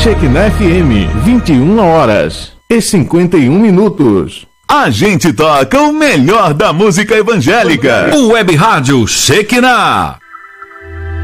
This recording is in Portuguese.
Shekinah FM, 21h51. A gente toca o melhor da música evangélica. O Web Rádio Shekinah.